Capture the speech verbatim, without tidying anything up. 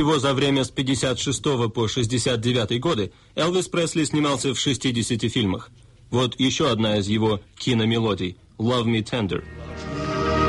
Всего за время с пятьдесят шестого по шестьдесят девятый годы Элвис Пресли снимался в шестидесяти фильмах. Вот еще одна из его киномелодий «Love Me Tender».